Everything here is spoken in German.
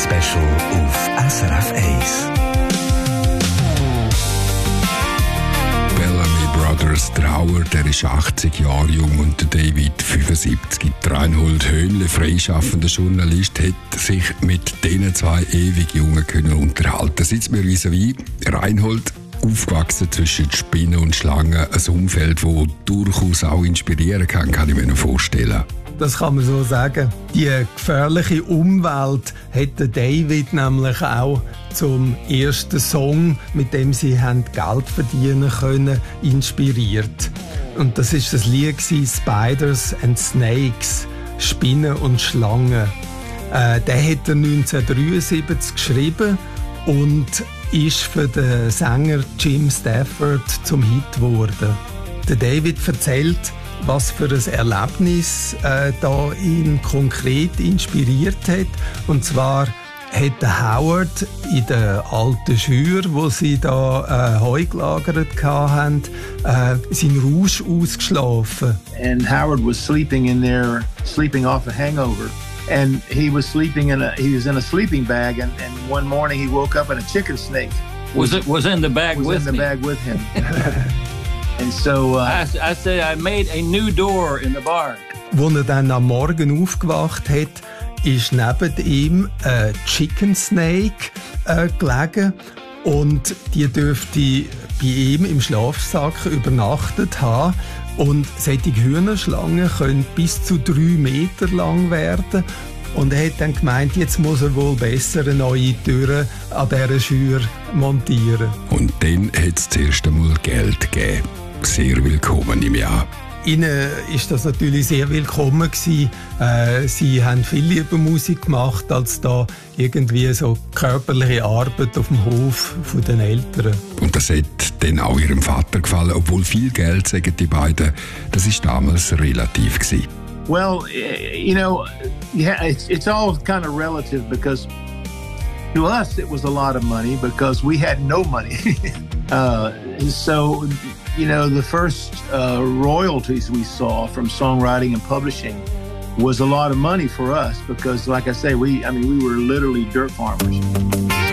Special auf SRF 1. Brothers Trauer, der ist 80 Jahre jung und der David 75. Der Reinhold Höhnle, freischaffender Journalist, hat sich mit diesen zwei ewig Jungen können unterhalten. Sitzt mir vis-à-vis. Reinhold, aufgewachsen zwischen Spinnen und Schlangen, ein Umfeld, das durchaus auch inspirieren kann ich mir vorstellen. Das kann man so sagen. Die gefährliche Umwelt hat David nämlich auch zum ersten Song, mit dem sie Geld verdienen können, inspiriert. Und das ist das Lied Spiders and Snakes, Spinnen und Schlangen. Den hat er 1973 geschrieben und ist für den Sänger Jim Stafford zum Hit geworden. Der David erzählt, was für ein Erlebnis da ihn konkret inspiriert hat. Und zwar hat Howard in der alten Schür, wo sie da Heu gelagert hatten, seinen Rausch ausgeschlafen. And Howard was sleeping in there, sleeping off a hangover. And he was sleeping in a sleeping bag. And one morning he woke up and a chicken snake was in the bag with him. And so I said I made a new door in the barn. Als er dann am Morgen aufgewacht hat, ist neben ihm ein Chicken Snake gelegen und die dürfte bei ihm im Schlafsack übernachtet haben. Und solche Hühnerschlangen können bis zu 3 Meter lang werden. Und er hat dann gemeint, jetzt muss er wohl besser eine neue Tür an dieser Schür montieren. Und dann hat es zuerst einmal Geld gegeben. Sehr willkommen im Jahr. Ihnen ist das natürlich sehr willkommen gewesen. Sie haben viel lieber Musik gemacht, als da irgendwie so körperliche Arbeit auf dem Hof von den Eltern. Und das hat dann auch ihrem Vater gefallen, obwohl viel Geld, sagen die beiden, das ist damals relativ gewesen. Well, you know, yeah, it's all kind of relative because to us it was a lot of money because we had no money. And so, you know, the first royalties we saw from songwriting and publishing was a lot of money for us because, like I say, we were literally dirt farmers.